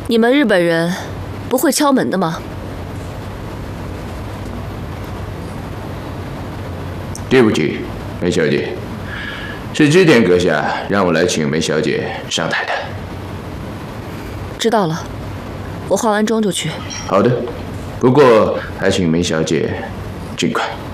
你们日本人不会敲门的吗？ 对不起，梅小姐，是织田阁下让我来请梅小姐上台的。 知道了，我化完妆就去。 好的，不过还请梅小姐尽快。